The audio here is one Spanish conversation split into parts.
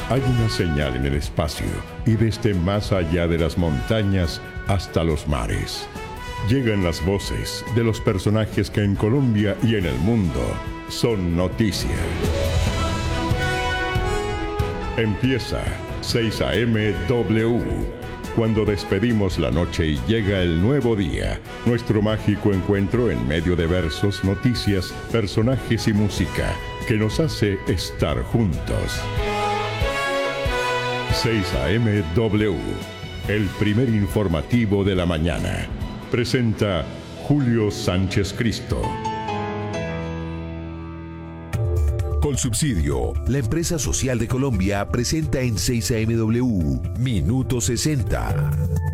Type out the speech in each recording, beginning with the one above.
Hay una señal en el espacio y desde más allá de las montañas hasta los mares. Llegan las voces de los personajes que en Colombia y en el mundo son noticia. Empieza 6 AM W. Cuando despedimos la noche y llega el nuevo día, nuestro mágico encuentro en medio de versos, noticias, personajes y música que nos hace estar juntos. 6 AM W, el primer informativo de la mañana. Presenta Julio Sánchez Cristo. Colsubsidio, la empresa social de Colombia, presenta en 6 AMW, Minuto 60.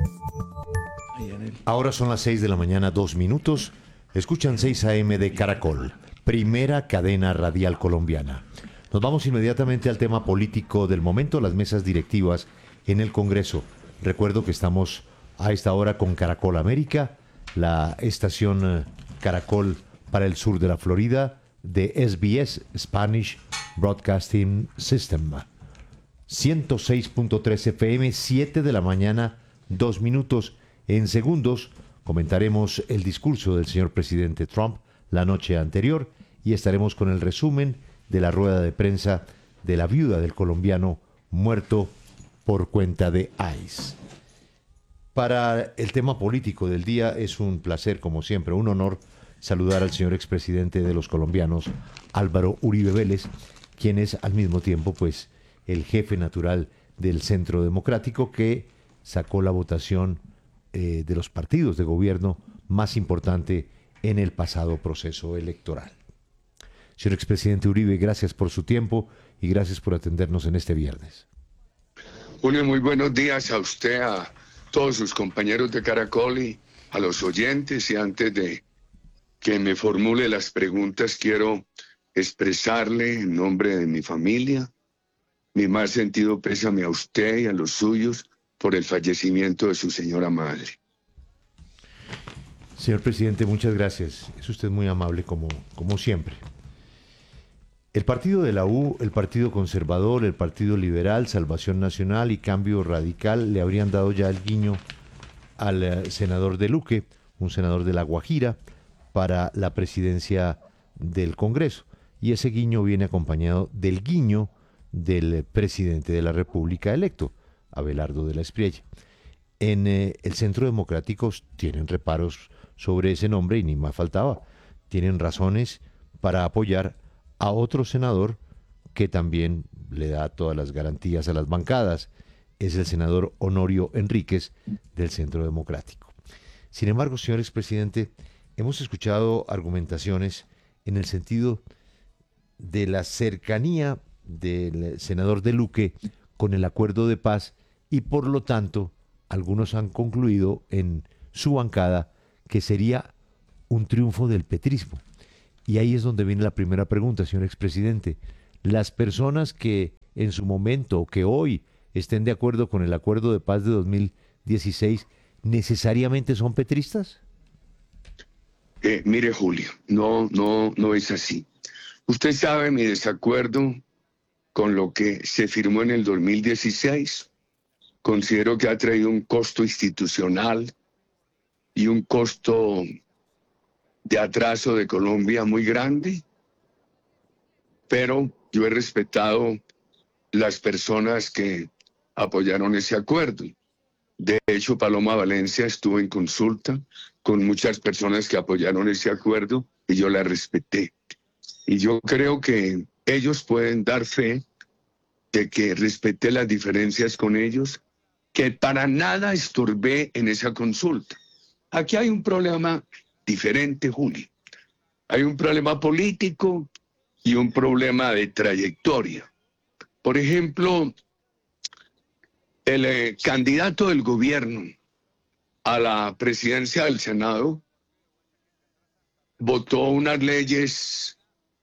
Ahora son las 6 de la mañana, 2 minutos. Escuchan 6 AM de Caracol, primera cadena radial colombiana. Nos vamos inmediatamente al tema político del momento, las mesas directivas en el Congreso. Recuerdo que estamos a esta hora con Caracol América, la estación Caracol para el sur de la Florida, de SBS, Spanish Broadcasting System. 106.3 FM, 7 de la mañana, 2 minutos. En segundos comentaremos el discurso del señor presidente Trump la noche anterior y estaremos con el resumen de la rueda de prensa de la viuda del colombiano muerto por cuenta de ICE. Para el tema político del día es un placer, como siempre, un honor saludar al señor expresidente de los colombianos, Álvaro Uribe Vélez, quien es al mismo tiempo pues el jefe natural del Centro Democrático, que sacó la votación de los partidos de gobierno más importante en el pasado proceso electoral. Señor expresidente Uribe, gracias por su tiempo y gracias por atendernos en este viernes. Julio, muy buenos días a usted, a todos sus compañeros de Caracol y a los oyentes. Y antes de que me formule las preguntas, quiero expresarle en nombre de mi familia mi más sentido pésame a usted y a los suyos por el fallecimiento de su señora madre. Señor presidente, muchas gracias. Es usted muy amable como siempre. El partido de la U, el Partido Conservador, el Partido Liberal, Salvación Nacional y Cambio Radical le habrían dado ya el guiño al senador de Luque, un senador de La Guajira, para la presidencia del Congreso. Y ese guiño viene acompañado del guiño del presidente de la República electo, Abelardo de la Espriella. En el Centro Democrático tienen reparos sobre ese nombre y ni más faltaba. Tienen razones para apoyar a otro senador que también le da todas las garantías a las bancadas. Es el senador Honorio Enríquez del Centro Democrático. Sin embargo, señor expresidente, hemos escuchado argumentaciones en el sentido de la cercanía del senador de Luque con el acuerdo de paz y por lo tanto algunos han concluido en su bancada que sería un triunfo del petrismo. Y ahí es donde viene la primera pregunta, señor expresidente. ¿Las personas que en su momento o que hoy estén de acuerdo con el acuerdo de paz de 2016 necesariamente son petristas? Mire, Julio, no es así. Usted sabe mi desacuerdo con lo que se firmó en el 2016. Considero que ha traído un costo institucional y un costo de atraso de Colombia muy grande, pero yo he respetado las personas que apoyaron ese acuerdo. De hecho, Paloma Valencia estuvo en consulta con muchas personas que apoyaron ese acuerdo y yo la respeté. Y yo creo que ellos pueden dar fe de que respeté las diferencias con ellos, que para nada estorbé en esa consulta. Aquí hay un problema diferente, Julio. Hay un problema político y un problema de trayectoria. Por ejemplo, el candidato del gobierno a la presidencia del Senado votó unas leyes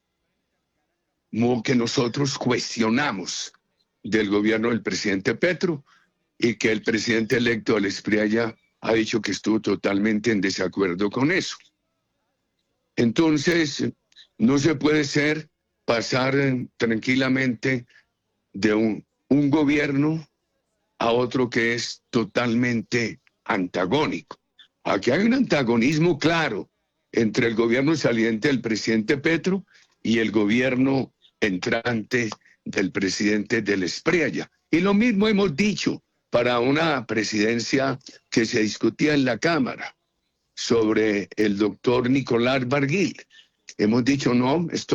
que nosotros cuestionamos del gobierno del presidente Petro y que el presidente electo de la Espriella ha dicho que estuvo totalmente en desacuerdo con eso. Entonces, no se puede pasar tranquilamente de un gobierno a otro que es totalmente antagónico. Aquí hay un antagonismo claro entre el gobierno saliente del presidente Petro y el gobierno entrante del presidente del Espriella. Y lo mismo hemos dicho para una presidencia que se discutía en la Cámara sobre el doctor Nicolás Barguil. Hemos dicho, no, esto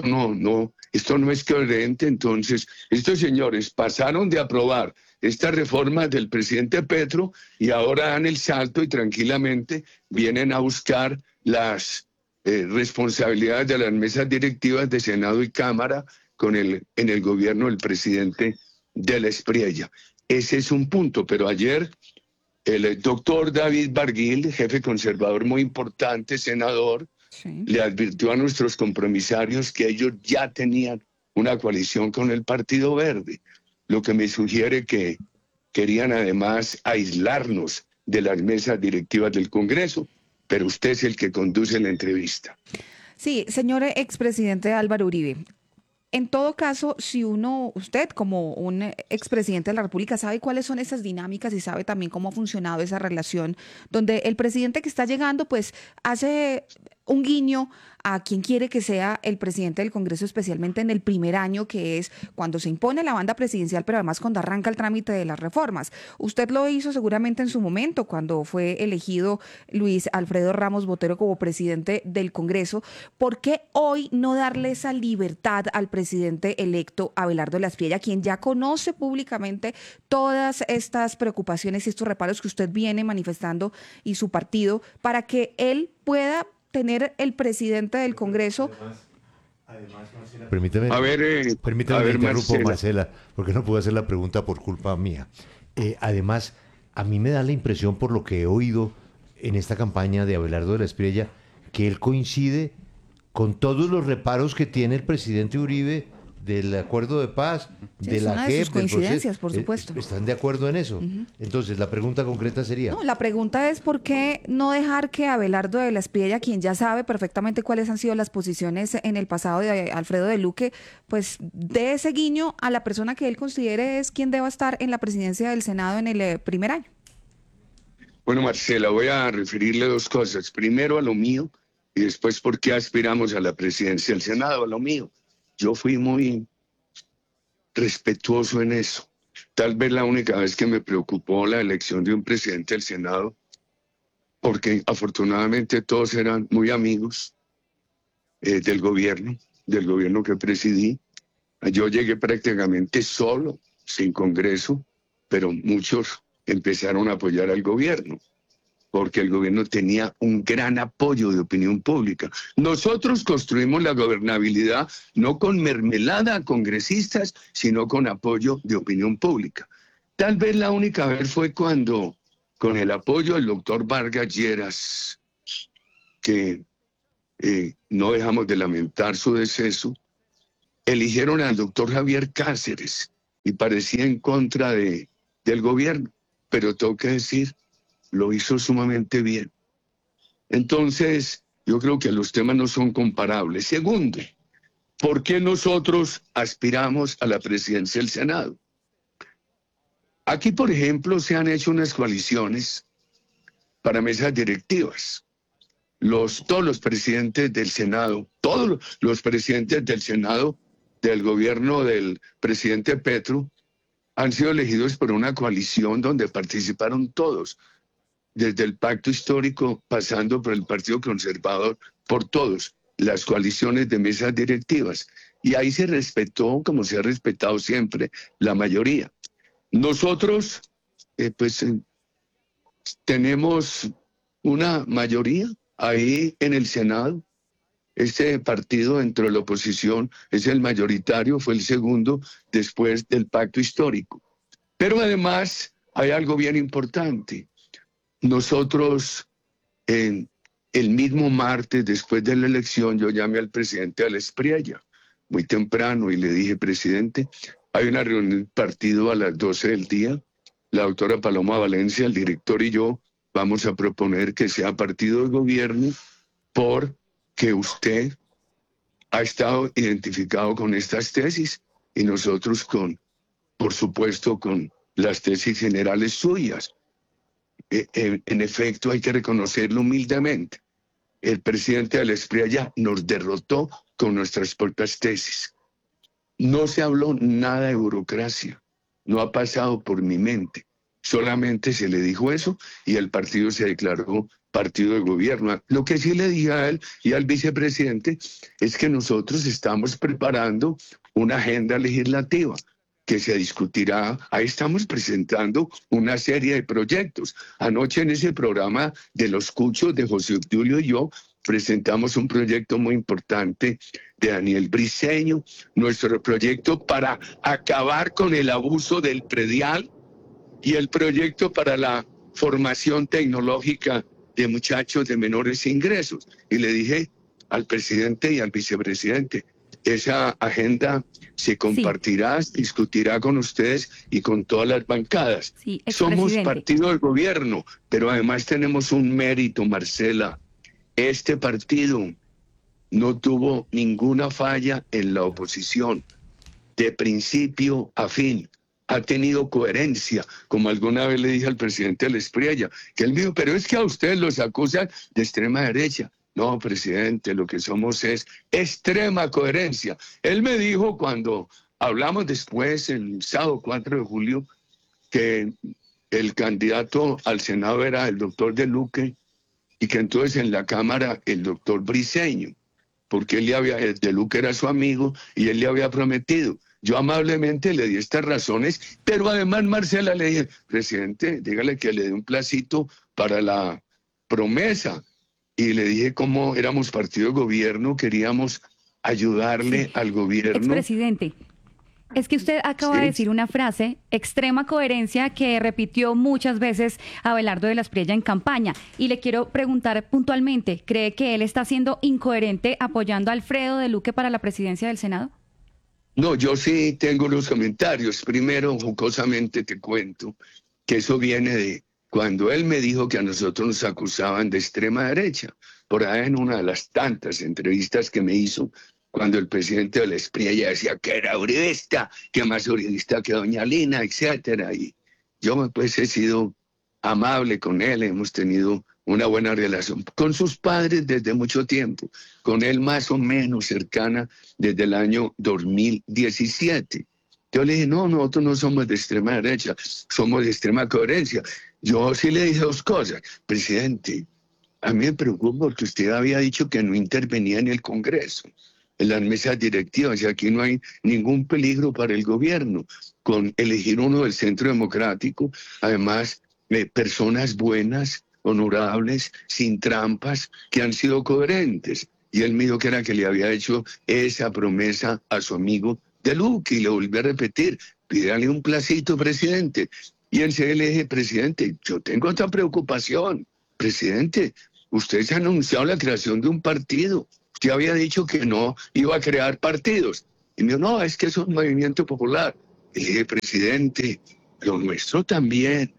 no es coherente. Entonces, estos señores pasaron de aprobar esta reforma del presidente Petro y ahora dan el salto y tranquilamente vienen a buscar las responsabilidades de las mesas directivas de Senado y Cámara en el gobierno del presidente de la Espriella. Ese es un punto, pero ayer el doctor David Barguil, jefe conservador muy importante, senador, sí, le advirtió a nuestros compromisarios que ellos ya tenían una coalición con el Partido Verde, lo que me sugiere que querían además aislarnos de las mesas directivas del Congreso, pero usted es el que conduce la entrevista. Sí, señor expresidente Álvaro Uribe. En todo caso, si usted como un expresidente de la República sabe cuáles son esas dinámicas y sabe también cómo ha funcionado esa relación, donde el presidente que está llegando pues hace un guiño a quien quiere que sea el presidente del Congreso, especialmente en el primer año, que es cuando se impone la banda presidencial, pero además cuando arranca el trámite de las reformas. Usted lo hizo seguramente en su momento, cuando fue elegido Luis Alfredo Ramos Botero como presidente del Congreso. ¿Por qué hoy no darle esa libertad al presidente electo Abelardo de la Espriella, quien ya conoce públicamente todas estas preocupaciones y estos reparos que usted viene manifestando y su partido, para que él pueda tener el presidente del Congreso? Además, Marcela, permíteme interrumpo, Marcela, porque no puedo hacer la pregunta por culpa mía. Además, a mí me da la impresión, por lo que he oído en esta campaña de Abelardo de la Espriella, que él coincide con todos los reparos que tiene el presidente Uribe del acuerdo de paz, sí, de la JEP, de sus coincidencias, por supuesto. ¿Están de acuerdo en eso? Uh-huh. Entonces, la pregunta concreta sería... No, la pregunta es ¿por qué no dejar que Abelardo de la Espriella, quien ya sabe perfectamente cuáles han sido las posiciones en el pasado de Alfredo de Luque, pues dé ese guiño a la persona que él considere es quien deba estar en la presidencia del Senado en el primer año? Bueno, Marcela, voy a referirle dos cosas. Primero a lo mío y después por qué aspiramos a la presidencia del Senado. A lo mío. Yo fui muy respetuoso en eso. Tal vez la única vez que me preocupó la elección de un presidente del Senado, porque afortunadamente todos eran muy amigos del gobierno que presidí. Yo llegué prácticamente solo, sin Congreso, pero muchos empezaron a apoyar al gobierno, porque el gobierno tenía un gran apoyo de opinión pública. Nosotros construimos la gobernabilidad no con mermelada a congresistas, sino con apoyo de opinión pública. Tal vez la única vez fue cuando, con el apoyo del doctor Vargas Lleras, que no dejamos de lamentar su deceso, eligieron al doctor Javier Cáceres y parecía en contra del gobierno, pero tengo que decir, lo hizo sumamente bien. Entonces, yo creo que los temas no son comparables. Segundo, ¿por qué nosotros aspiramos a la presidencia del Senado? Aquí, por ejemplo, se han hecho unas coaliciones para mesas directivas. Todos los presidentes del Senado del gobierno del presidente Petro han sido elegidos por una coalición donde participaron todos, desde el pacto histórico, pasando por el Partido Conservador, por todos, las coaliciones de mesas directivas. Y ahí se respetó, como se ha respetado siempre, la mayoría. Nosotros, tenemos una mayoría ahí en el Senado. Este partido dentro de la oposición es el mayoritario, fue el segundo después del pacto histórico. Pero además hay algo bien importante. Nosotros, el mismo martes, después de la elección, yo llamé al presidente de la Espriella muy temprano y le dije, presidente, hay una reunión del partido a las 12 del día. La doctora Paloma Valencia, el director y yo vamos a proponer que sea partido de gobierno porque usted ha estado identificado con estas tesis y nosotros con por supuesto con las tesis generales suyas. En efecto, hay que reconocerlo humildemente. El presidente del Espriella nos derrotó con nuestras propias tesis. No se habló nada de burocracia, no ha pasado por mi mente. Solamente se le dijo eso y el partido se declaró partido de gobierno. Lo que sí le dije a él y al vicepresidente es que nosotros estamos preparando una agenda legislativa que se discutirá. Ahí estamos presentando una serie de proyectos. Anoche en ese programa de los Cuchos de José Obdulio y yo presentamos un proyecto muy importante de Daniel Briceño, nuestro proyecto para acabar con el abuso del predial y el proyecto para la formación tecnológica de muchachos de menores ingresos. Y le dije al presidente y al vicepresidente, esa agenda se compartirá, sí, discutirá con ustedes y con todas las bancadas. Sí, somos partido del gobierno, pero además tenemos un mérito, Marcela. Este partido no tuvo ninguna falla en la oposición, de principio a fin. Ha tenido coherencia, como alguna vez le dije al presidente del Espriella, que él me dijo, pero es que a ustedes los acusan de extrema derecha. No, presidente, lo que somos es extrema coherencia. Él me dijo cuando hablamos después, el sábado 4 de julio, que el candidato al Senado era el doctor De Luque y que entonces en la Cámara el doctor Briceño, porque De Luque era su amigo y él le había prometido. Yo amablemente le di estas razones, pero además, Marcela, le dije, presidente, dígale que le dé un placito para la promesa. Y le dije cómo éramos partido de gobierno, queríamos ayudarle al gobierno. Expresidente, es que usted acaba de decir una frase, extrema coherencia, que repitió muchas veces Abelardo de la Espriella en campaña. Y le quiero preguntar puntualmente, ¿cree que él está siendo incoherente apoyando a Alfredo de Luque para la presidencia del Senado? No, yo sí tengo los comentarios. Primero, jocosamente te cuento que eso viene de cuando él me dijo que a nosotros nos acusaban de extrema derecha. Por ahí en una de las tantas entrevistas que me hizo, cuando el presidente de la Espriella decía que era uribista, que más uribista que doña Lina, etcétera. Y yo pues he sido amable con él, hemos tenido una buena relación con sus padres desde mucho tiempo, con él más o menos cercana desde el año 2017. Yo le dije, no, nosotros no somos de extrema derecha, somos de extrema coherencia. Yo sí le dije dos cosas. Presidente, a mí me preocupa porque usted había dicho que no intervenía en el Congreso, en las mesas directivas, y aquí no hay ningún peligro para el gobierno, con elegir uno del Centro Democrático, además, personas buenas, honorables, sin trampas, que han sido coherentes. Y él me dijo que era que le había hecho esa promesa a su amigo De Luque, y le volví a repetir, pídale un placito, presidente. Y enseguida le dije, presidente, yo tengo otra preocupación. Presidente, usted se ha anunciado la creación de un partido. Usted había dicho que no iba a crear partidos. Y me dijo, no, es que es un movimiento popular. Y le dije, presidente, lo nuestro también.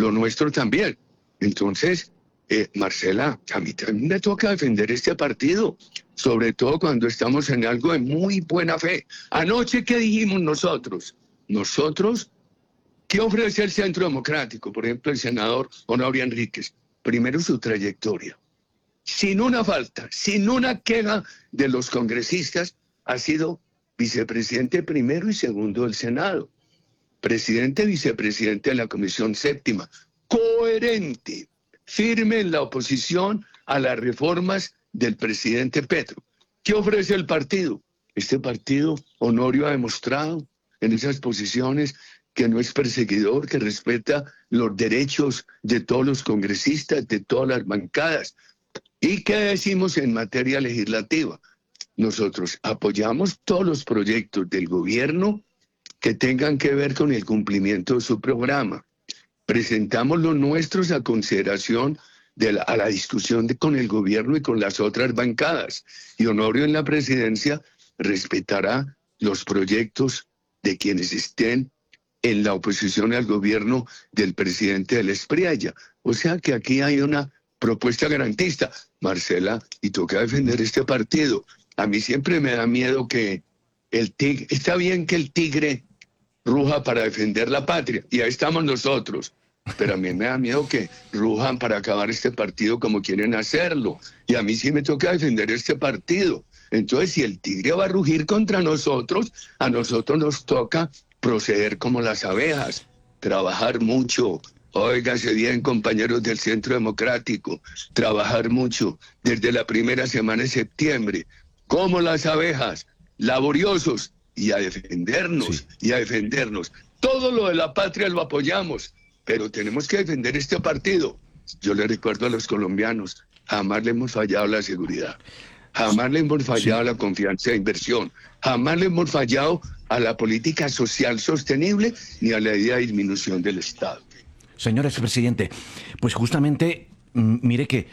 Entonces, Marcela, a mí también me toca defender este partido, sobre todo cuando estamos en algo de muy buena fe. Anoche, ¿qué dijimos nosotros? ¿Qué ofrece el Centro Democrático? Por ejemplo, el senador Honorio Enríquez. Primero, su trayectoria. Sin una falta, sin una queja de los congresistas, ha sido vicepresidente primero y segundo del Senado. Presidente, vicepresidente de la Comisión Séptima. Coherente, firme en la oposición a las reformas del presidente Petro. ¿Qué ofrece el partido? Este partido, Honorio ha demostrado en esas posiciones que no es perseguidor, que respeta los derechos de todos los congresistas, de todas las bancadas. ¿Y qué decimos en materia legislativa? Nosotros apoyamos todos los proyectos del gobierno que tengan que ver con el cumplimiento de su programa. Presentamos los nuestros a consideración a la discusión con el gobierno y con las otras bancadas. Y Honorio en la presidencia respetará los proyectos de quienes estén en la oposición al gobierno del presidente del Espriella. O sea que aquí hay una propuesta garantista. Marcela, y toca defender este partido. A mí siempre me da miedo que el tigre, está bien que el tigre ruja para defender la patria. Y ahí estamos nosotros. Pero a mí me da miedo que rujan para acabar este partido como quieren hacerlo. Y a mí sí me toca defender este partido. Entonces, si el tigre va a rugir contra nosotros, a nosotros nos toca proceder como las abejas, trabajar mucho. Óigase bien, compañeros del Centro Democrático, trabajar mucho desde la primera semana de septiembre, como las abejas, laboriosos, y a defendernos, y a defendernos. Todo lo de la patria lo apoyamos, pero tenemos que defender este partido. Yo le recuerdo a los colombianos, jamás le hemos fallado la seguridad, jamás le hemos fallado a la confianza de inversión, jamás le hemos fallado a la política social sostenible ni a la idea de disminución del Estado. Señor expresidente, pues justamente, mire que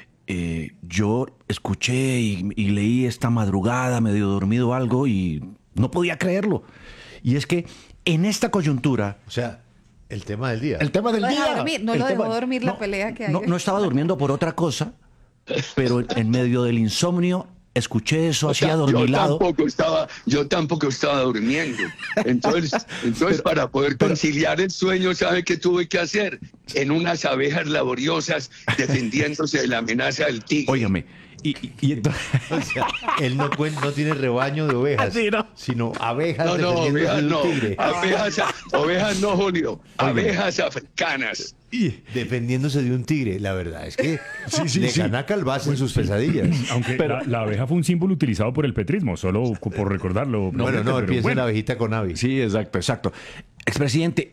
yo escuché y leí esta madrugada, medio dormido algo, y no podía creerlo. Y es que en esta coyuntura... O sea, el tema del día. El tema del día. No lo dejó dormir la pelea que hay. No estaba durmiendo por otra cosa, pero en medio del insomnio escuché eso así adormilado. Yo tampoco estaba durmiendo. Entonces para poder conciliar el sueño, ¿sabe qué tuve que hacer? En unas abejas laboriosas defendiéndose de la amenaza del tigre. Óigame, y entonces... O sea, él no tiene rebaño de ovejas, Sí, ¿no? sino abejas No, defendiéndose ovejas de un no. tigre. Ovejas no, Julio. Abejas africanas. Defendiéndose de un tigre. La verdad es que le gana Calvás en sus pesadillas. Aunque la abeja fue un símbolo utilizado por el petrismo, solo por recordarlo. No, empieza la abejita con Avi. Sí, exacto. Expresidente,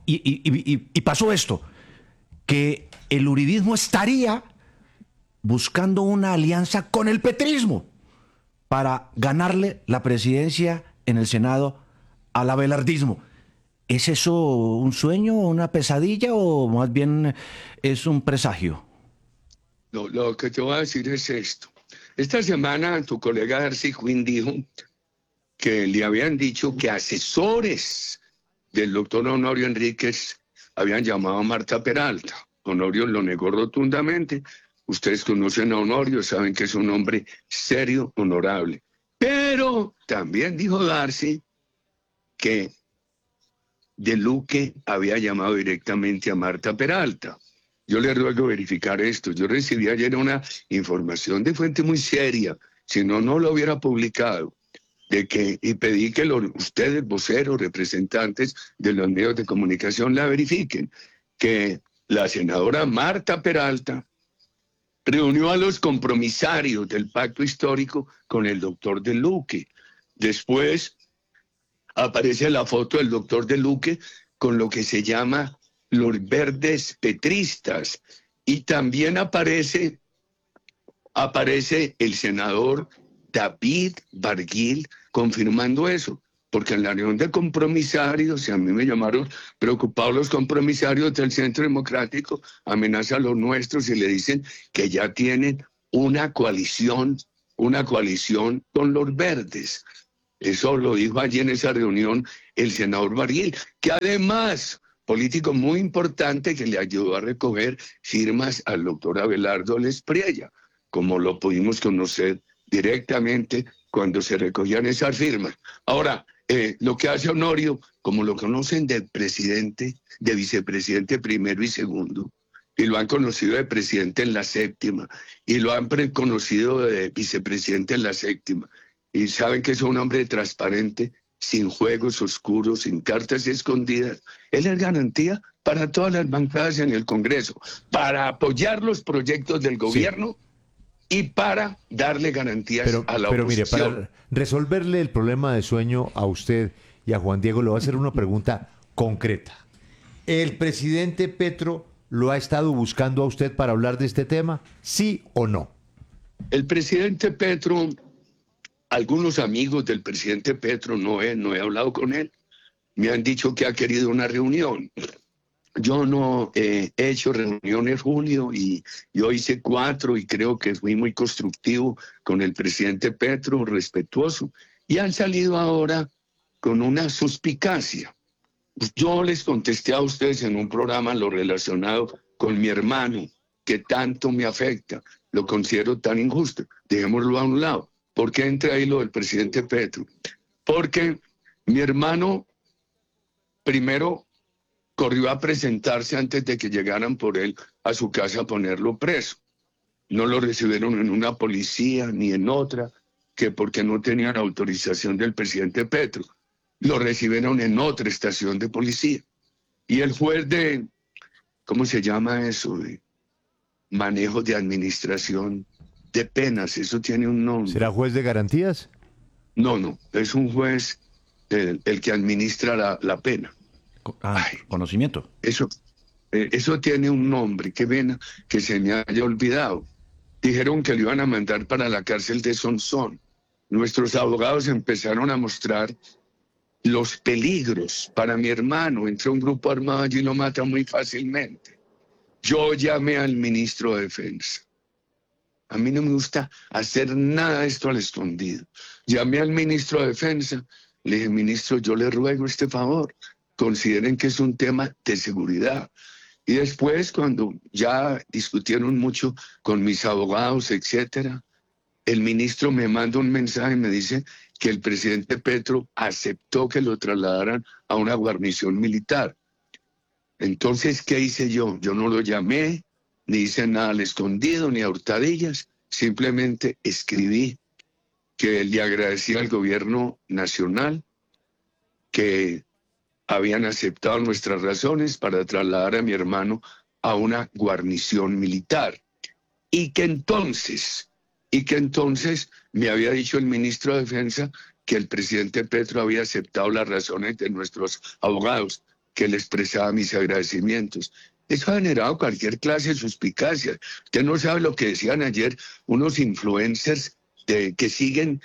y pasó esto, que el uribismo estaría buscando una alianza con el petrismo para ganarle la presidencia en el Senado al abelardismo. ¿Es eso un sueño, una pesadilla o más bien es un presagio? No, lo que te voy a decir es esto. Esta semana tu colega Darcy Quinn dijo que le habían dicho que asesores del doctor Honorio Enríquez habían llamado a Marta Peralta. Honorio lo negó rotundamente. Ustedes conocen a Honorio, saben que es un hombre serio, honorable. Pero también dijo Darcy que De Luque había llamado directamente a Marta Peralta. Yo le ruego verificar esto. Yo recibí ayer una información de fuente muy seria, si no, no lo hubiera publicado, y pedí que ustedes, voceros, representantes de los medios de comunicación, la verifiquen, que la senadora Marta Peralta reunió a los compromisarios del pacto histórico con el doctor De Luque. Después aparece la foto del doctor De Luque con lo que se llama los verdes petristas. Y también aparece el senador David Barguil confirmando eso. Porque en la reunión de compromisarios, y a mí me llamaron preocupados los compromisarios del Centro Democrático, amenazan a los nuestros y le dicen que ya tienen una coalición con los verdes. Eso lo dijo allí en esa reunión el senador Barguil, que además, político muy importante que le ayudó a recoger firmas al doctor Abelardo Lespriella, como lo pudimos conocer directamente cuando se recogían esas firmas. Ahora, lo que hace Honorio, como lo conocen del presidente, de vicepresidente primero y segundo, y lo han conocido de presidente en la séptima, y lo han conocido de vicepresidente en la séptima, y saben que es un hombre transparente, sin juegos oscuros, sin cartas escondidas. Él es garantía para todas las bancadas en el Congreso, para apoyar los proyectos del gobierno y para darle garantías a la oposición. Pero mire, para resolverle el problema de sueño a usted y a Juan Diego, le voy a hacer una pregunta concreta. ¿El presidente Petro lo ha estado buscando a usted para hablar de este tema? ¿Sí o no? El presidente Petro, algunos amigos del presidente Petro, no he hablado con él, me han dicho que ha querido una reunión. Yo no he hecho reuniones, Julio, y yo hice 4 y creo que fui muy constructivo con el presidente Petro, respetuoso, y han salido ahora con una suspicacia. Yo les contesté a ustedes en un programa lo relacionado con mi hermano, que tanto me afecta, lo considero tan injusto, dejémoslo a un lado. ¿Por qué entra ahí lo del presidente Petro? Porque mi hermano primero corrió a presentarse antes de que llegaran por él a su casa a ponerlo preso. No lo recibieron en una policía ni en otra, que porque no tenían autorización del presidente Petro. Lo recibieron en otra estación de policía. Y el juez de, ¿cómo se llama eso? De manejo de administración de penas, eso tiene un nombre. ¿Será juez de garantías? No, es un juez el que administra la pena. Conocimiento. Eso tiene un nombre, qué pena que se me haya olvidado. Dijeron que lo iban a mandar para la cárcel de Sonsón. Nuestros abogados empezaron a mostrar los peligros para mi hermano. Entró un grupo armado allí y lo mata muy fácilmente. Yo llamé al ministro de Defensa. A mí no me gusta hacer nada de esto al escondido. Llamé al ministro de Defensa. Le dije, ministro, yo le ruego este favor. Consideren que es un tema de seguridad. Y después, cuando ya discutieron mucho con mis abogados, etcétera, el ministro me manda un mensaje y me dice que el presidente Petro aceptó que lo trasladaran a una guarnición militar. Entonces, ¿qué hice yo? Yo no lo llamé, ni hice nada al escondido, ni a hurtadillas. Simplemente escribí que le agradecía al gobierno nacional que habían aceptado nuestras razones para trasladar a mi hermano a una guarnición militar. Y que entonces me había dicho el ministro de Defensa que el presidente Petro había aceptado las razones de nuestros abogados, que le expresaba mis agradecimientos. Eso ha generado cualquier clase de suspicacia. Usted no sabe lo que decían ayer unos influencers que siguen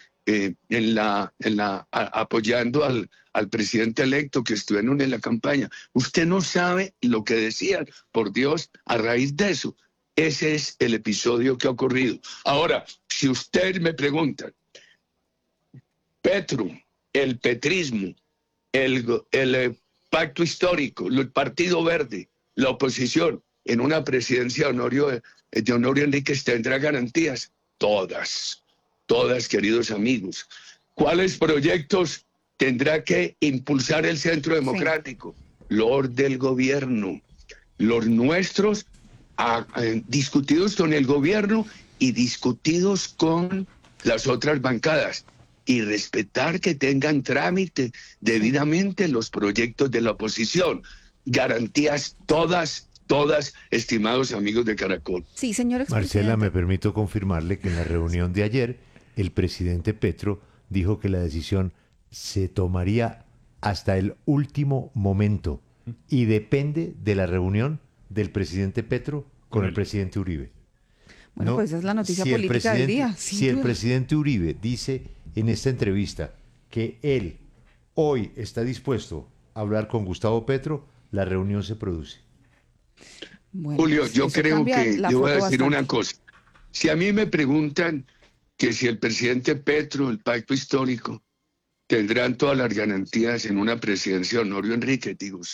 apoyando al presidente electo, que estuvieron en la campaña. Usted no sabe lo que decían, por Dios, a raíz de eso. Ese es el episodio que ha ocurrido. Ahora, si usted me pregunta, Petro, el petrismo, el pacto histórico, el Partido Verde, la oposición, en una presidencia de Honorio Enríquez, ¿tendrá garantías? Todas, queridos amigos. ¿Cuáles proyectos tendrá que impulsar el Centro Democrático? Sí. Los del gobierno, los nuestros, discutidos con el gobierno y discutidos con las otras bancadas, y respetar que tengan trámite debidamente los proyectos de la oposición. Garantías todas, estimados amigos de Caracol. Sí, señor expresidente. Marcela, me permito confirmarle que en la reunión de ayer el presidente Petro dijo que la decisión se tomaría hasta el último momento y depende de la reunión del presidente Petro con el presidente Uribe. Bueno, pues esa es la noticia política del día. Si el presidente Uribe dice en esta entrevista que él hoy está dispuesto a hablar con Gustavo Petro, la reunión se produce. Bueno, Julio, yo creo que le voy a decir una cosa. Si a mí me preguntan que si el presidente Petro, el pacto histórico, tendrán todas las garantías en una presidencia de Honorio Enríquez, digo,